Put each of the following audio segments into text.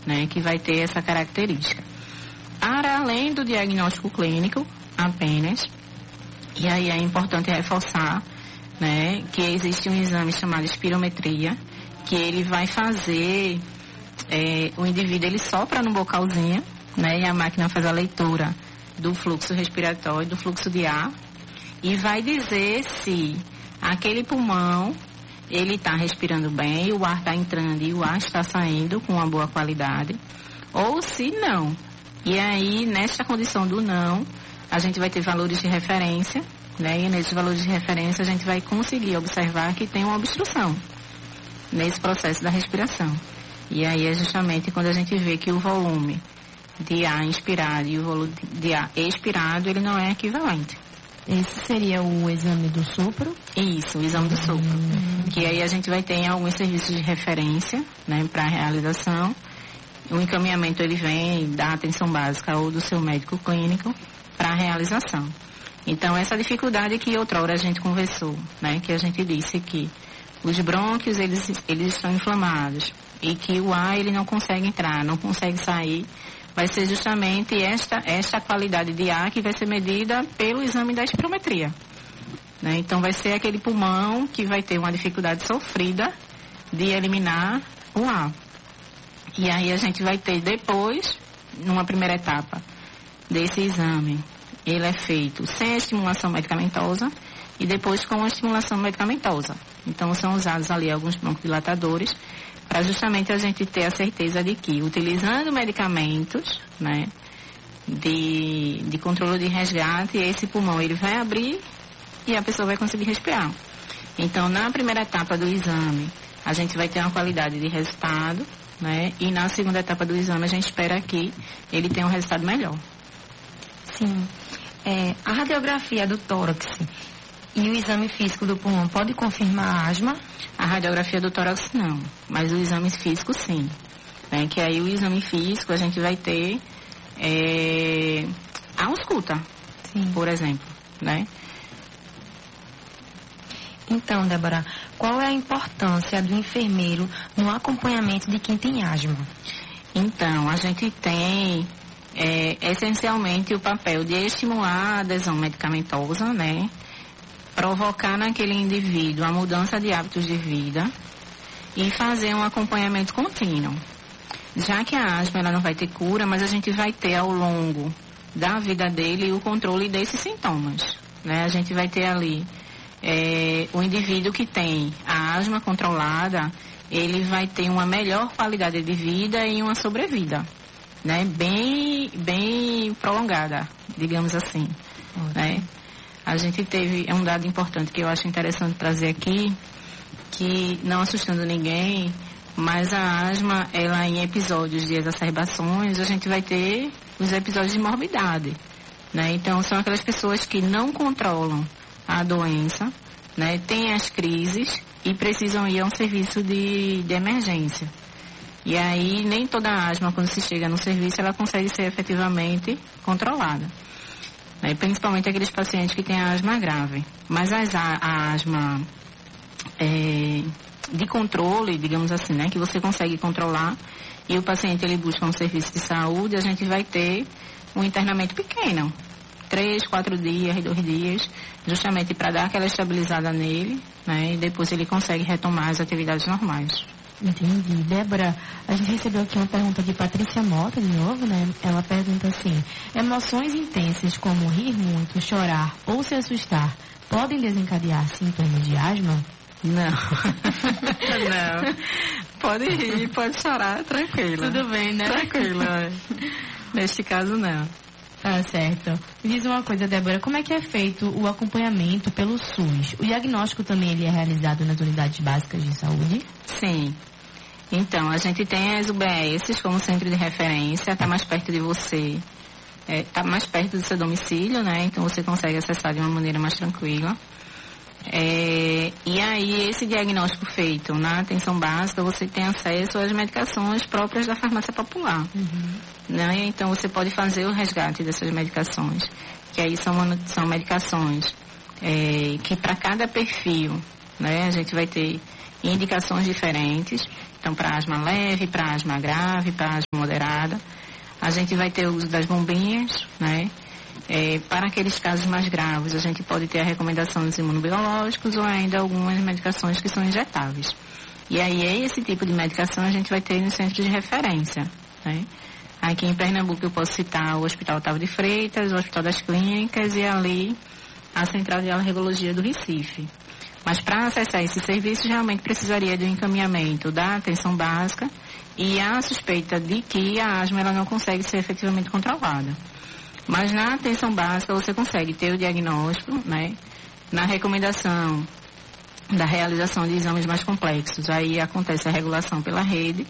né, que vai ter essa característica. Para além do diagnóstico clínico apenas, e aí é importante reforçar, né, que existe um exame chamado espirometria, que ele vai fazer, o indivíduo ele sopra no bocalzinho, né, e a máquina faz a leitura do fluxo respiratório, do fluxo de ar, e vai dizer se aquele pulmão ele está respirando bem, o ar está entrando e o ar está saindo com uma boa qualidade, ou se não. E aí, nesta condição do não, a gente vai ter valores de referência, né? E nesses valores de referência a gente vai conseguir observar que tem uma obstrução nesse processo da respiração. E aí é justamente quando a gente vê que o volume de ar inspirado e o volume de ar expirado, ele não é equivalente. Esse seria o exame do sopro? Isso, o exame do sopro. Que aí a gente vai ter em alguns serviços de referência, né, para a realização. O encaminhamento ele vem da atenção básica ou do seu médico clínico para a realização. Então, essa dificuldade que outrora a gente conversou, né, que a gente disse que os brônquios eles estão inflamados e que o ar ele não consegue entrar, não consegue sair, vai ser justamente esta qualidade de ar que vai ser medida pelo exame da espirometria, né? Então, vai ser aquele pulmão que vai ter uma dificuldade sofrida de eliminar o ar. E aí a gente vai ter depois, numa primeira etapa desse exame, ele é feito sem a estimulação medicamentosa e depois com a estimulação medicamentosa. Então são usados ali alguns broncodilatadores para justamente a gente ter a certeza de que, utilizando medicamentos, né, de controle de resgate, esse pulmão ele vai abrir e a pessoa vai conseguir respirar. Então, na primeira etapa do exame, a gente vai ter uma qualidade de resultado, né? E na segunda etapa do exame a gente espera que ele tenha um resultado melhor. Sim. A radiografia do tórax e o exame físico do pulmão pode confirmar a asma? A radiografia do tórax não, mas o exame físico sim. Né? Que aí o exame físico a gente vai ter a ausculta, por exemplo, né? Então, Débora, qual é a importância do enfermeiro no acompanhamento de quem tem asma? Então, a gente tem essencialmente o papel de estimular a adesão medicamentosa, né? Provocar naquele indivíduo a mudança de hábitos de vida e fazer um acompanhamento contínuo. Já que a asma ela não vai ter cura, mas a gente vai ter ao longo da vida dele o controle desses sintomas, né? A gente vai ter ali o indivíduo que tem a asma controlada, ele vai ter uma melhor qualidade de vida e uma sobrevida, né? Bem prolongada, digamos assim, né? A gente teve, um dado importante que eu acho interessante trazer aqui, que não assustando ninguém, mas a asma, ela em episódios de exacerbações, a gente vai ter os episódios de morbidade, né? Então, são aquelas pessoas que não controlam a doença, né? Tem as crises e precisam ir a um serviço de emergência. E aí, nem toda asma, quando se chega no serviço, ela consegue ser efetivamente controlada. Né? Principalmente aqueles pacientes que têm asma grave. Mas a asma de controle, digamos assim, né? Que você consegue controlar e o paciente ele busca um serviço de saúde, a gente vai ter um internamento pequeno. 3, 4 dias, 2 dias, justamente para dar aquela estabilizada nele, né? E depois ele consegue retomar as atividades normais. Entendi. Débora, a gente recebeu aqui uma pergunta de Patrícia Mota, de novo, né? Ela pergunta assim: emoções intensas como rir muito, chorar ou se assustar podem desencadear sintomas de asma? Não. Não. Pode rir, pode chorar, tranquilo. Tudo bem, né? Tranquilo. Neste caso, não. Tá certo. Me diz uma coisa, Débora, como é que é feito o acompanhamento pelo SUS? O diagnóstico também ele é realizado nas unidades básicas de saúde? Sim. Então, a gente tem as UBS como centro de referência, está mais perto de você, está mais perto do seu domicílio, né? Então você consegue acessar de uma maneira mais tranquila. E aí, esse diagnóstico feito na atenção básica, você tem acesso às medicações próprias da farmácia popular. Né? Então, você pode fazer o resgate dessas medicações, que aí são medicações que para cada perfil, né, a gente vai ter indicações diferentes. Então, para asma leve, para asma grave, para asma moderada. A gente vai ter o uso das bombinhas, né? Para aqueles casos mais graves, a gente pode ter a recomendação dos imunobiológicos ou ainda algumas medicações que são injetáveis. E aí, esse tipo de medicação a gente vai ter nos centros de referência, né? Aqui em Pernambuco eu posso citar o Hospital Otávio de Freitas, o Hospital das Clínicas e ali a Central de Alergologia do Recife. Mas para acessar esses serviços realmente precisaria de um encaminhamento da atenção básica e a suspeita de que a asma ela não consegue ser efetivamente controlada. Mas na atenção básica você consegue ter o diagnóstico, né? Na recomendação da realização de exames mais complexos, aí acontece a regulação pela rede.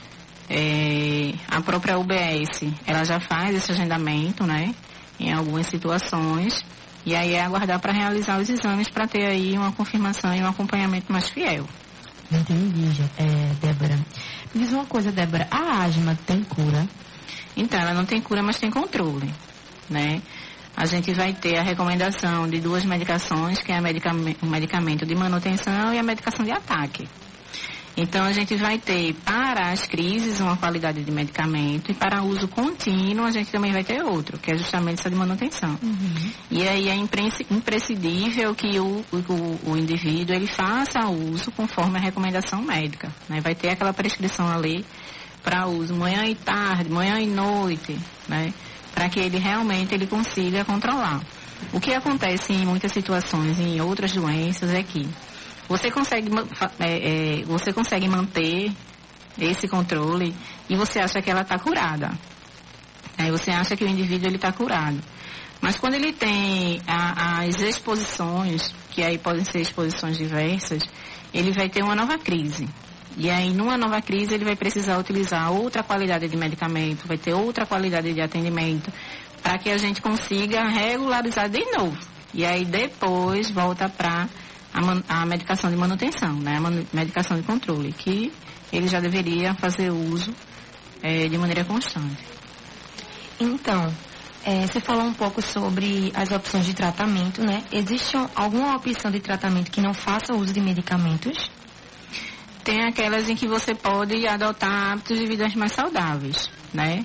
A própria UBS, ela já faz esse agendamento, né? Em algumas situações. E aí é aguardar para realizar os exames para ter aí uma confirmação e um acompanhamento mais fiel. Entendi, Débora. Me diz uma coisa, Débora, a asma tem cura? Então, ela não tem cura, mas tem controle, né? A gente vai ter a recomendação de 2 medicações, que é o medicamento de manutenção e a medicação de ataque. Então, a gente vai ter para as crises uma qualidade de medicamento e para uso contínuo a gente também vai ter outro, que é justamente essa de manutenção. Uhum. E aí é imprescindível que o indivíduo ele faça uso conforme a recomendação médica, né? Vai ter aquela prescrição ali para uso manhã e tarde, manhã e noite, né? Para que ele realmente ele consiga controlar. O que acontece em muitas situações, em outras doenças, é que você consegue manter esse controle e você acha que ela está curada. Aí você acha que o indivíduo está curado. Mas quando ele tem as exposições, que aí podem ser exposições diversas, ele vai ter uma nova crise. E aí, numa nova crise, ele vai precisar utilizar outra qualidade de medicamento, vai ter outra qualidade de atendimento, para que a gente consiga regularizar de novo. E aí, depois, volta para a medicação de manutenção, né? A medicação de controle, que ele já deveria fazer uso de maneira constante. Então, você falou um pouco sobre as opções de tratamento, né? Existe alguma opção de tratamento que não faça uso de medicamentos? Tem aquelas em que você pode adotar hábitos de vida mais saudáveis, né?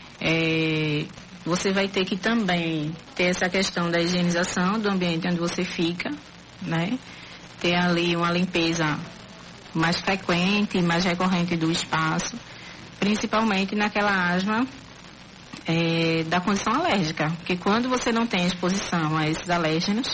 Você vai ter que também ter essa questão da higienização do ambiente onde você fica, né? Ter ali uma limpeza mais frequente, mais recorrente do espaço, principalmente naquela asma da condição alérgica, porque quando você não tem exposição a esses alérgenos,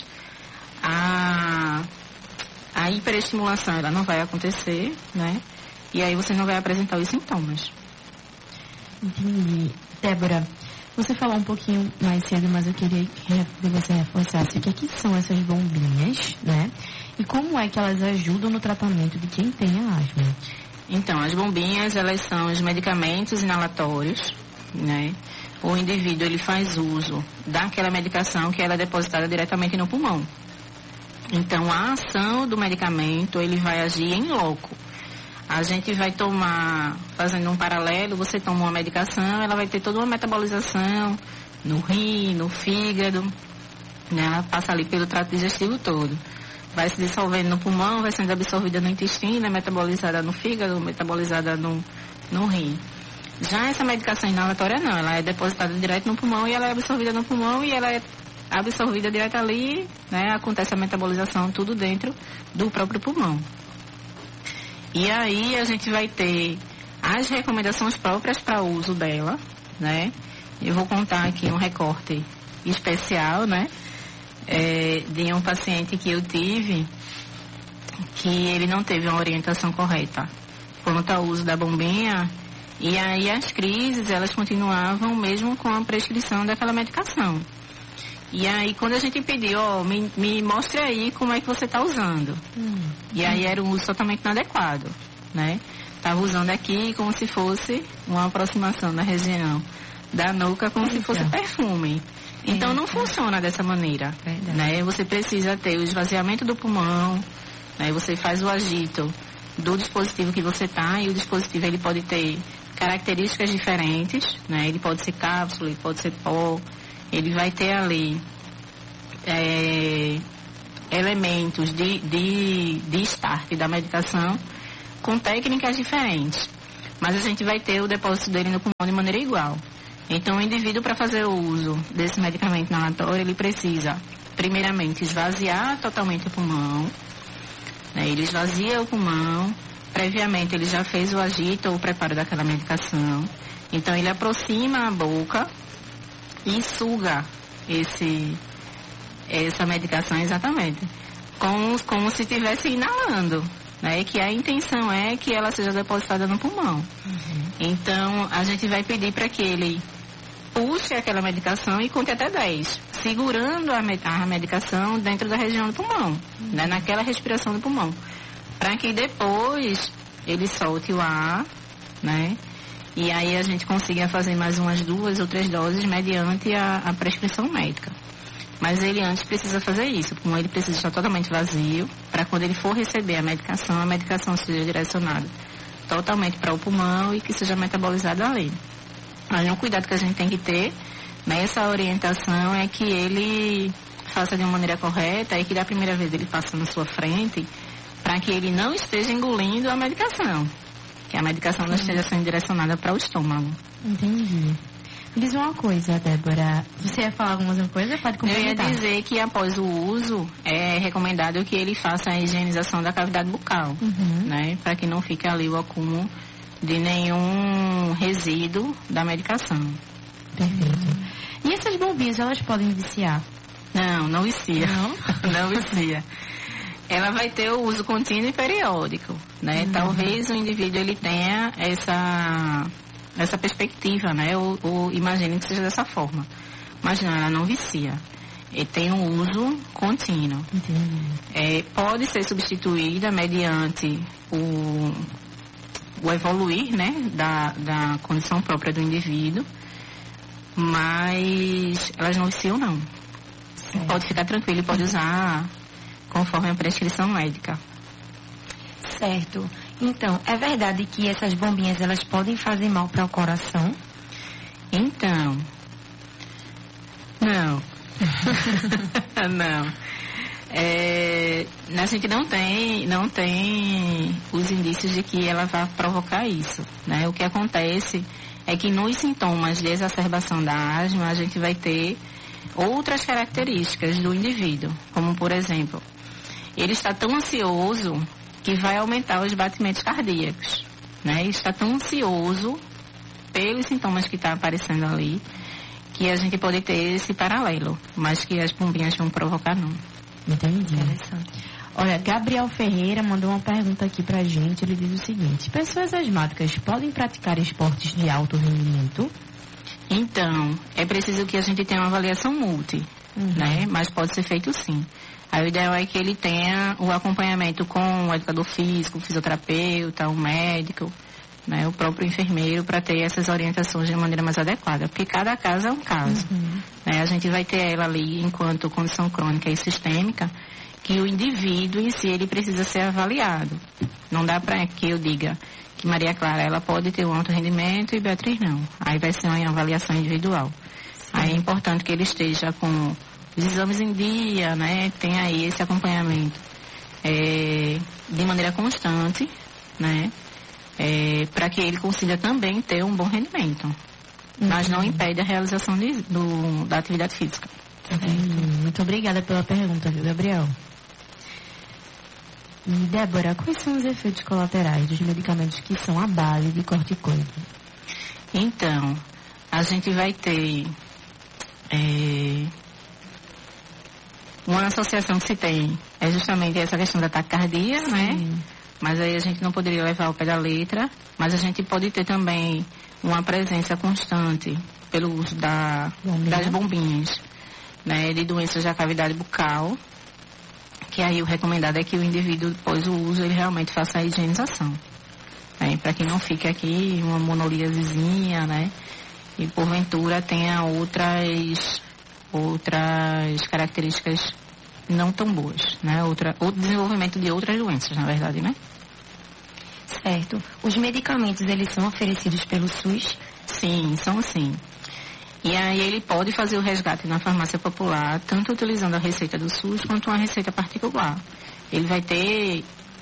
a hiperestimulação ela não vai acontecer, né? E aí você não vai apresentar os sintomas. Entendi. Débora, você falou um pouquinho mais cedo, mas eu queria que você reforçasse o que são essas bombinhas, né? E como é que elas ajudam no tratamento de quem tem a asma? Então, as bombinhas, elas são os medicamentos inalatórios, né? O indivíduo, ele faz uso daquela medicação que ela é depositada diretamente no pulmão. Então, a ação do medicamento, ele vai agir em loco. A gente vai tomar, fazendo um paralelo, você toma uma medicação, ela vai ter toda uma metabolização no rim, no fígado, né? Ela passa ali pelo trato digestivo todo. Vai se dissolvendo no pulmão, vai sendo absorvida no intestino, é metabolizada no fígado, metabolizada no rim. Já essa medicação inalatória não, ela é depositada direto no pulmão e ela é absorvida no pulmão e ela é absorvida direto ali, né? Acontece a metabolização tudo dentro do próprio pulmão. E aí a gente vai ter as recomendações próprias para o uso dela, né? Eu vou contar aqui um recorte especial, né? De um paciente que eu tive, que ele não teve uma orientação correta quanto ao uso da bombinha, e aí as crises, elas continuavam mesmo com a prescrição daquela medicação. E aí, quando a gente pediu, me mostre aí como é que você está usando. E aí era um uso totalmente inadequado, né? Estava usando aqui como se fosse uma aproximação da região da nuca, como se fosse perfume. Então, não funciona dessa maneira, né? Você precisa ter o esvaziamento do pulmão, né? Você faz o agito do dispositivo que você está, e o dispositivo ele pode ter características diferentes, né? Ele pode ser cápsula, ele pode ser pó. Ele vai ter ali elementos de start da medicação com técnicas diferentes. mas a gente vai ter o depósito dele no pulmão de maneira igual. Então, o indivíduo, para fazer o uso desse medicamento inalatório, ele precisa, primeiramente, esvaziar totalmente o pulmão, né? Ele esvazia o pulmão, previamente ele já fez o agito ou o preparo daquela medicação. Então, ele aproxima a boca e suga essa medicação exatamente, como se estivesse inalando, né? Que a intenção é que ela seja depositada no pulmão. Uhum. Então, a gente vai pedir para que ele puxe aquela medicação e conte até 10, segurando a medicação dentro da região do pulmão, né? Naquela respiração do pulmão, para que depois ele solte o ar, né? E aí a gente consiga fazer mais umas 2 ou 3 doses mediante a prescrição médica. Mas ele antes precisa fazer isso, como ele precisa estar totalmente vazio, para quando ele for receber a medicação seja direcionada totalmente para o pulmão e que seja metabolizada ali. Mas um cuidado que a gente tem que ter nessa orientação é que ele faça de uma maneira correta e que da primeira vez ele passe na sua frente, para que ele não esteja engolindo a medicação, que a medicação não esteja sendo direcionada para o estômago. Entendi. Diz uma coisa, Débora. Você ia falar alguma coisa? Pode complementar. Eu ia dizer que após o uso, é recomendado que ele faça a higienização da cavidade bucal, né? Para que não fique ali o acúmulo de nenhum resíduo da medicação. Perfeito. E essas bombinhas, elas podem viciar? Não vicia. Não vicia. Ela vai ter o uso contínuo e periódico, né? Talvez o indivíduo ele tenha essa perspectiva, né? Ou imagine que seja dessa forma. Mas não, ela não vicia. E tem um uso contínuo. Pode ser substituída mediante o evoluir, né? Da condição própria do indivíduo. Mas elas não viciam, não. Certo. Pode ficar tranquilo e pode usar conforme a prescrição médica. Certo. Então, é verdade que essas bombinhas, elas podem fazer mal para o coração? Então, não. Não. A gente não tem os indícios de que ela vai provocar isso, né? O que acontece é que nos sintomas de exacerbação da asma, a gente vai ter outras características do indivíduo, como, por exemplo, ele está tão ansioso que vai aumentar os batimentos cardíacos, né? Está tão ansioso pelos sintomas que estão aparecendo ali, que a gente pode ter esse paralelo, mas que as bombinhas vão provocar, não. Entendi. Olha, Gabriel Ferreira mandou uma pergunta aqui pra gente. Ele diz o seguinte: pessoas asmáticas podem praticar esportes de alto rendimento? Então, é preciso que a gente tenha uma avaliação multi, né? Mas pode ser feito sim. Aí o ideal é que ele tenha o acompanhamento com o educador físico, o fisioterapeuta, o médico, né, o próprio enfermeiro, para ter essas orientações de maneira mais adequada. Porque cada caso é um caso. Né? A gente vai ter ela ali enquanto condição crônica e sistêmica, que o indivíduo em si, ele precisa ser avaliado. Não dá para que eu diga que Maria Clara, ela pode ter um alto rendimento e Beatriz não. Aí vai ser uma avaliação individual. Sim. Aí é importante que ele esteja com os exames em dia, né? Tem aí esse acompanhamento de maneira constante, né? Para que ele consiga também ter um bom rendimento. Mas não impede a realização da atividade física. Muito obrigada pela pergunta, viu, Gabriel? E, Débora, quais são os efeitos colaterais dos medicamentos que são à base de corticoide? Então, a gente vai ter uma associação que se tem, é justamente essa questão da taquicardia, né? Mas aí a gente não poderia levar ao pé da letra, mas a gente pode ter também uma presença constante pelo uso das bombinhas, né? De doenças da cavidade bucal, que aí o recomendado é que o indivíduo, depois do uso, ele realmente faça a higienização. Né? Para que não fique aqui uma monolíasezinha, né? E porventura tenha outras características não tão boas, né? O desenvolvimento de outras doenças, na verdade, né? Certo. Os medicamentos, eles são oferecidos pelo SUS? Sim, são sim. E aí ele pode fazer o resgate na farmácia popular, tanto utilizando a receita do SUS quanto uma receita particular. Ele vai ter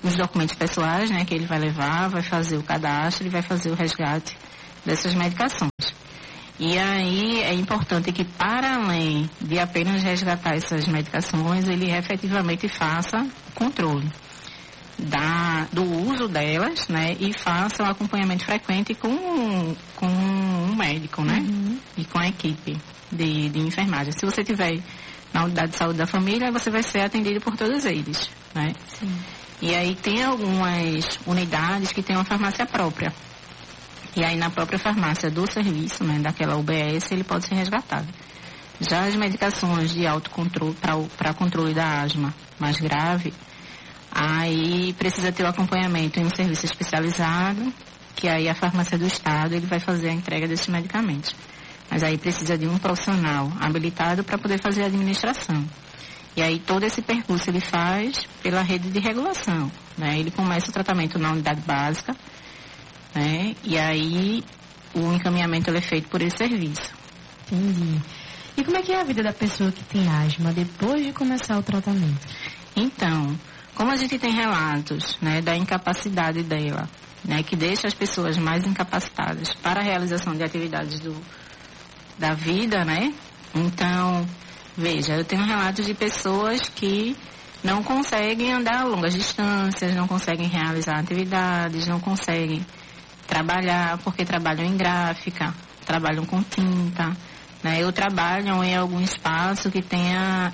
os documentos pessoais, né, que ele vai levar, vai fazer o cadastro e vai fazer o resgate dessas medicações. E aí é importante que, para além de apenas resgatar essas medicações, ele efetivamente faça o controle do uso delas, né, e faça um acompanhamento frequente com um médico, né, e com a equipe de enfermagem. Se você tiver na unidade de saúde da família, você vai ser atendido por todos eles, né. Sim. E aí tem algumas unidades que têm uma farmácia própria. E aí na própria farmácia do serviço, né, daquela UBS, ele pode ser resgatado. Já as medicações de autocontrole, para controle da asma mais grave, aí precisa ter o acompanhamento em um serviço especializado, que aí a farmácia do estado ele vai fazer a entrega desses medicamentos. Mas aí precisa de um profissional habilitado para poder fazer a administração. E aí todo esse percurso ele faz pela rede de regulação, né? Ele começa o tratamento na unidade básica, né? E aí o encaminhamento ele é feito por esse serviço. Entendi. E como é que é a vida da pessoa que tem asma depois de começar o tratamento? Então, como a gente tem relatos, né, da incapacidade dela, né, que deixa as pessoas mais incapacitadas para a realização de atividades da vida, né? Então, veja, eu tenho relatos de pessoas que não conseguem andar a longas distâncias, não conseguem realizar atividades, não conseguem trabalhar porque trabalham em gráfica, trabalham com tinta, né? Ou trabalham em algum espaço que tenha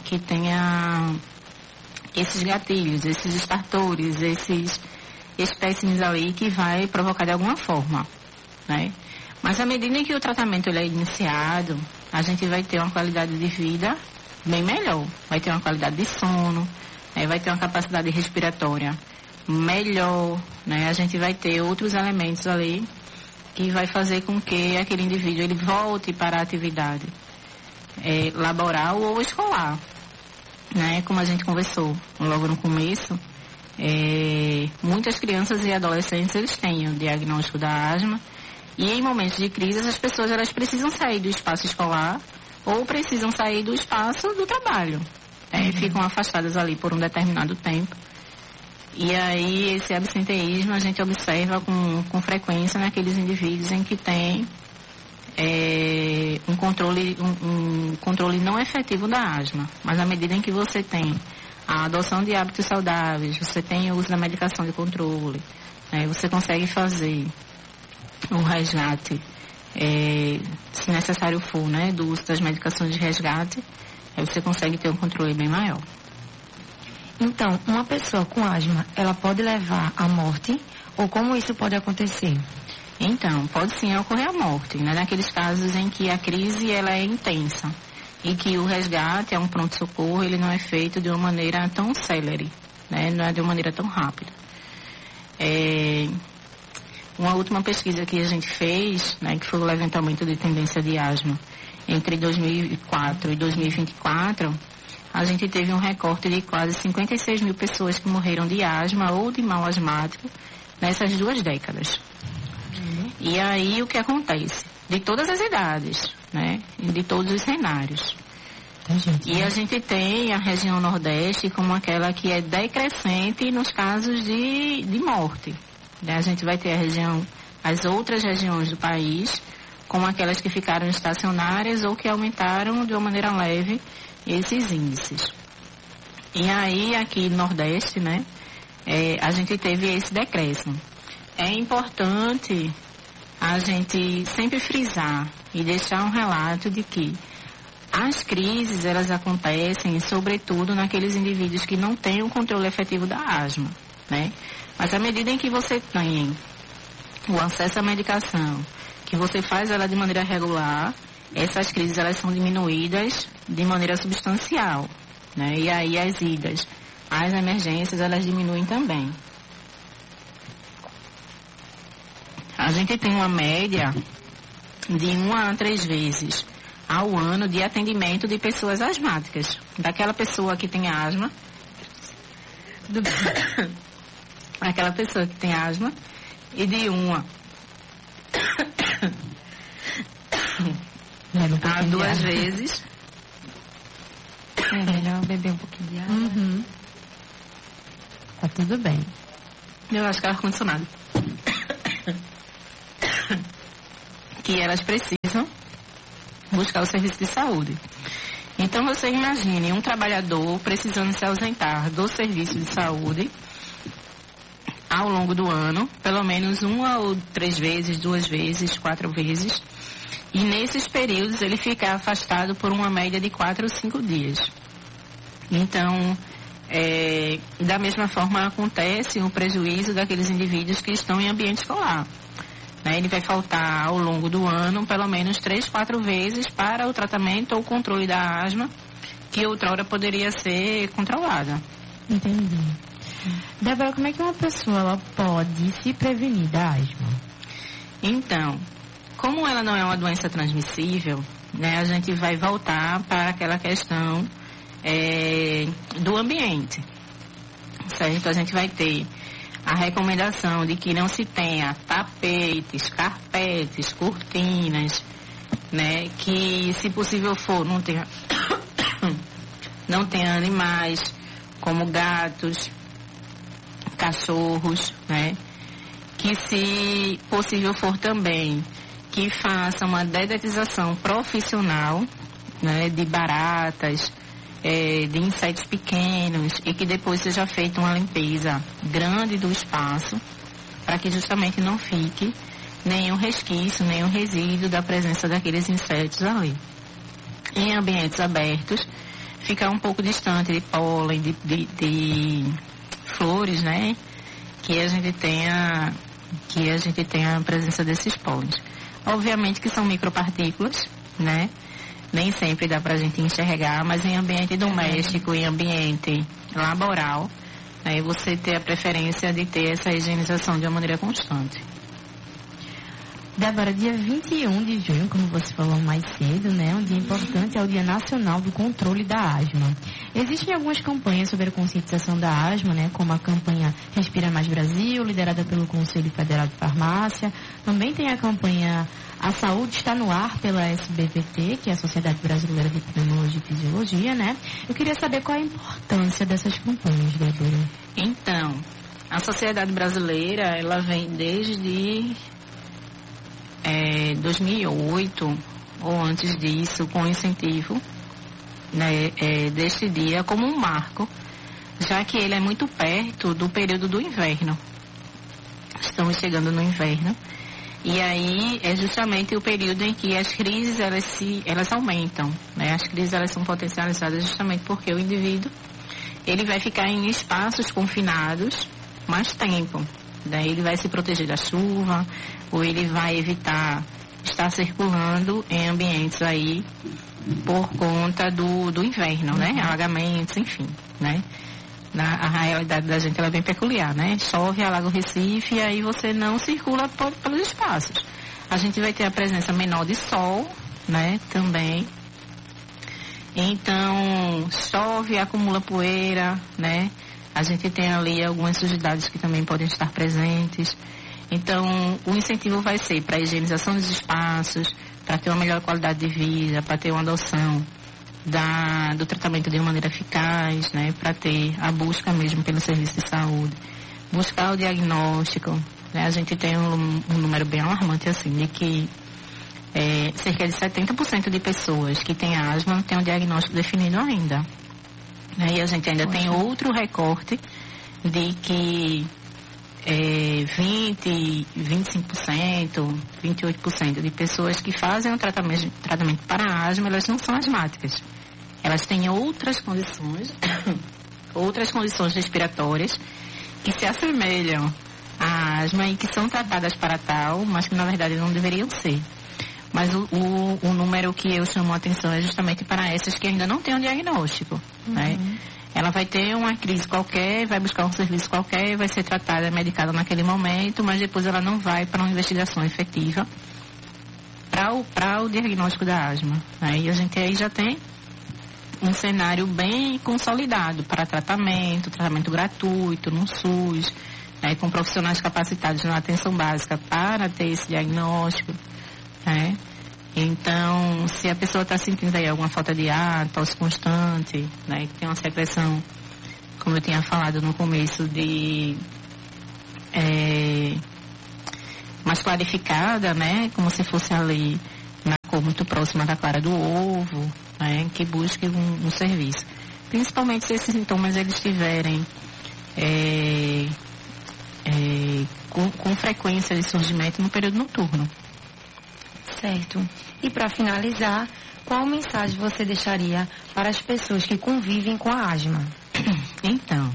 esses gatilhos, esses estartores, esses espécimes ali que vai provocar de alguma forma, né? Mas à medida em que o tratamento ele é iniciado, a gente vai ter uma qualidade de vida bem melhor, vai ter uma qualidade de sono, vai ter uma capacidade respiratória melhor, né? A gente vai ter outros elementos ali que vai fazer com que aquele indivíduo ele volte para a atividade laboral ou escolar, né? Como a gente conversou logo no começo, muitas crianças e adolescentes eles têm o diagnóstico da asma e em momentos de crise as pessoas elas precisam sair do espaço escolar ou precisam sair do espaço do trabalho, ficam afastadas ali por um determinado tempo. E aí esse absenteísmo a gente observa com frequência naqueles indivíduos em que tem um controle não efetivo da asma. Mas à medida em que você tem a adoção de hábitos saudáveis, você tem o uso da medicação de controle, você consegue fazer um resgate, se necessário for, né, do uso das medicações de resgate, aí você consegue ter um controle bem maior. Então, uma pessoa com asma, ela pode levar à morte? Ou como isso pode acontecer? Então, pode sim ocorrer a morte, né? Naqueles casos em que a crise ela é intensa e que o resgate é um pronto-socorro, ele não é feito de uma maneira tão célere, né? Não é de uma maneira tão rápida. Uma última pesquisa que a gente fez, né, que foi o levantamento de tendência de asma entre 2004 e 2024, a gente teve um recorte de quase 56 mil pessoas que morreram de asma ou de mal asmático nessas 2 décadas. E aí o que acontece? De todas as idades, né? De todos os cenários. E a gente tem a região Nordeste como aquela que é decrescente nos casos de morte. A gente vai ter as outras regiões do país como aquelas que ficaram estacionárias ou que aumentaram de uma maneira leve esses índices. E aí, aqui no Nordeste, né, a gente teve esse decréscimo. É importante a gente sempre frisar e deixar um relato de que as crises, elas acontecem, sobretudo, naqueles indivíduos que não têm o controle efetivo da asma, né? Mas à medida em que você tem o acesso à medicação, que você faz ela de maneira regular, essas crises elas são diminuídas de maneira substancial, né? E aí as idas, as emergências, elas diminuem também. A gente tem uma média de 1 a 3 vezes ao ano de atendimento de pessoas asmáticas. Daquela pessoa que tem asma, aquela pessoa que tem asma, e de 1 a 2 vezes. É melhor beber um pouquinho de água. Tá tudo bem. Eu acho que é ar-condicionado. Que elas precisam buscar o serviço de saúde. Então, você imagine um trabalhador precisando se ausentar do serviço de saúde ao longo do ano, pelo menos 1 ou 3 vezes, 2 vezes, 4 vezes. E nesses períodos ele fica afastado por uma média de 4 ou 5 dias. Então, da mesma forma acontece o prejuízo daqueles indivíduos que estão em ambiente escolar. Ele vai faltar ao longo do ano pelo menos 3, 4 vezes para o tratamento ou controle da asma, que outrora poderia ser controlada. Entendi. Débora, como é que uma pessoa ela pode se prevenir da asma? Então, como ela não é uma doença transmissível, a gente vai voltar para aquela questão do ambiente, certo? A gente vai ter a recomendação de que não se tenha tapetes, carpetes, cortinas, que se possível for não tenha animais como gatos, cachorros, que se possível for também que faça uma dedetização profissional, de baratas, de insetos pequenos, e que depois seja feita uma limpeza grande do espaço, para que justamente não fique nenhum resquício, nenhum resíduo da presença daqueles insetos ali. Em ambientes abertos, ficar um pouco distante de pólen, de flores, que a gente tenha a presença desses pólens. Obviamente que são micropartículas, nem sempre dá para a gente enxergar, mas em ambiente doméstico, em ambiente laboral, você ter a preferência de ter essa higienização de uma maneira constante. Débora, dia 21 de junho, como você falou mais cedo, um dia importante, é o Dia Nacional do Controle da Asma. Existem algumas campanhas sobre a conscientização da asma, como a campanha Respira Mais Brasil, liderada pelo Conselho Federal de Farmácia. Também tem a campanha A Saúde Está no Ar, pela SBPT, que é a Sociedade Brasileira de Epidemiologia e Fisiologia, Eu queria saber qual a importância dessas campanhas, Débora. Então, a Sociedade Brasileira, ela vem desde 2008, ou antes disso, com incentivo deste dia como um marco, já que ele é muito perto do período do inverno. Estamos chegando no inverno, e aí é justamente o período em que as crises elas aumentam, As crises elas são potencializadas justamente porque o indivíduo ele vai ficar em espaços confinados mais tempo. Daí ele vai se proteger da chuva, ou ele vai evitar estar circulando em ambientes aí por conta do inverno, alagamentos, enfim, A realidade da gente ela é bem peculiar, Chove, alaga o Recife, e aí você não circula pelos espaços. A gente vai ter a presença menor de sol, também. Então, chove, acumula poeira, A gente tem ali algumas sujidades que também podem estar presentes. Então, o incentivo vai ser para a higienização dos espaços, para ter uma melhor qualidade de vida, para ter uma adoção do tratamento de uma maneira eficaz, para ter a busca mesmo pelo serviço de saúde, buscar o diagnóstico. A gente tem um número bem alarmante, assim, de que cerca de 70% de pessoas que têm asma não têm um diagnóstico definido ainda. E a gente ainda tem outro recorte de que 20%, 25%, 28% de pessoas que fazem o tratamento para a asma, elas não são asmáticas. Elas têm outras condições respiratórias que se assemelham à asma e que são tratadas para tal, mas que na verdade não deveriam ser. Mas o número que eu chamo a atenção é justamente para essas que ainda não têm um diagnóstico, Ela vai ter uma crise qualquer, vai buscar um serviço qualquer, vai ser tratada, medicada naquele momento, mas depois ela não vai para uma investigação efetiva para o diagnóstico da asma. E a gente aí já tem um cenário bem consolidado para tratamento gratuito no SUS, com profissionais capacitados na atenção básica para ter esse diagnóstico. Então, se a pessoa está sentindo aí alguma falta de ar, tosse constante, que tem uma secreção, como eu tinha falado no começo, de mais clarificada, né? Como se fosse ali na cor muito próxima da clara do ovo, né? Que busque um serviço. Principalmente se esses sintomas eles estiverem com frequência de surgimento no período noturno. Certo. E para finalizar, qual mensagem você deixaria para as pessoas que convivem com a asma? Então,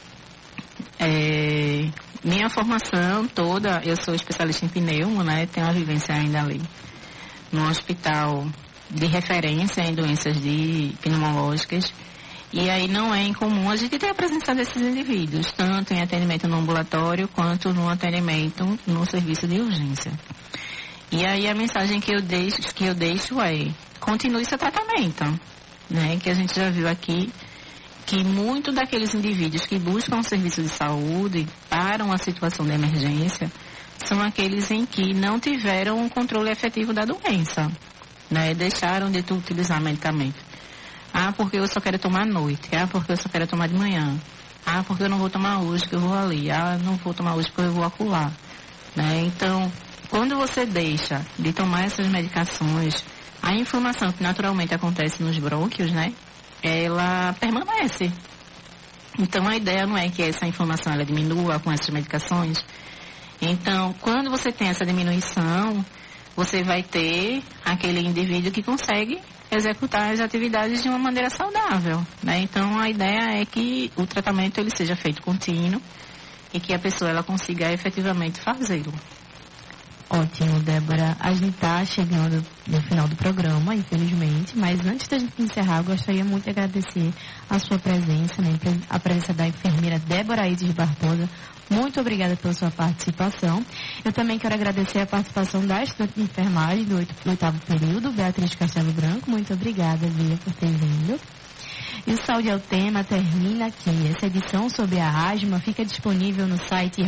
minha formação toda, eu sou especialista em pneumo, né? Tenho uma vivência ainda ali no hospital de referência em doenças pneumológicas. E aí não é incomum a gente ter a presença desses indivíduos, tanto em atendimento no ambulatório quanto no atendimento no serviço de urgência. E aí a mensagem que eu deixo é: continue seu tratamento, né? Que a gente já viu aqui que muito daqueles indivíduos que buscam um serviço de saúde para uma situação de emergência são aqueles em que não tiveram um controle efetivo da doença, né? Deixaram de utilizar medicamento. Ah, porque eu só quero tomar à noite. Ah, porque eu só quero tomar de manhã. Ah, porque eu não vou tomar hoje, que eu vou ali. Ah, não vou tomar hoje, porque eu vou acolá. Né? Então, quando você deixa de tomar essas medicações, a inflamação que naturalmente acontece nos brônquios, né? Ela permanece. Então, a ideia não é que essa inflamação ela diminua com essas medicações. Então, quando você tem essa diminuição, você vai ter aquele indivíduo que consegue executar as atividades de uma maneira saudável, né? Então, a ideia é que o tratamento ele seja feito contínuo e que a pessoa ela consiga efetivamente fazê-lo. Ótimo, Débora. A gente está chegando no final do programa, infelizmente, mas antes da gente encerrar, eu gostaria muito de agradecer a sua presença, né? A presença da enfermeira Débora Ides Barbosa. Muito obrigada pela sua participação. Eu também quero agradecer a participação da estudante de enfermagem do 8º período, Beatriz Castelo Branco. Muito obrigada, Bia, por ter vindo. E o Saúde é o Tema termina aqui. Essa edição sobre a asma fica disponível no site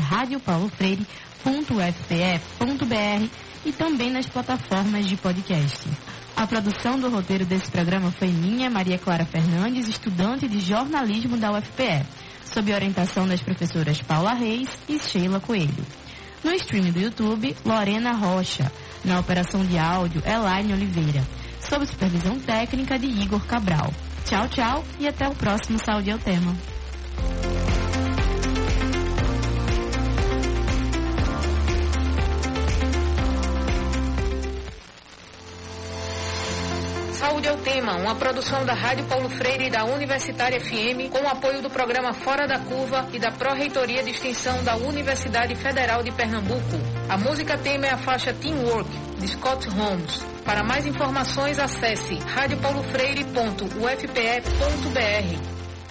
radiopaulofreire.ufpe.br e também nas plataformas de podcast. A produção do roteiro desse programa foi minha, Maria Clara Fernandes, estudante de jornalismo da UFPE, sob orientação das professoras Paula Reis e Sheila Coelho. No stream do YouTube, Lorena Rocha. Na operação de áudio, Elaine Oliveira. Sob supervisão técnica de Igor Cabral. Tchau, tchau e até o próximo Saúde é o Tema. Saúde é o Tema, uma produção da Rádio Paulo Freire e da Universitária FM, com o apoio do programa Fora da Curva e da Pró-Reitoria de Extensão da Universidade Federal de Pernambuco. A música tema é a faixa Teamwork, de Scott Holmes. Para mais informações, acesse radiopaulofreire.ufpe.br.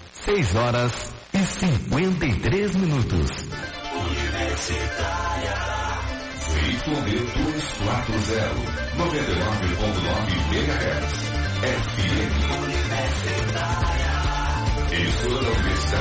6h53. Universitária. ZYD 240, 99.9 MHz. FM.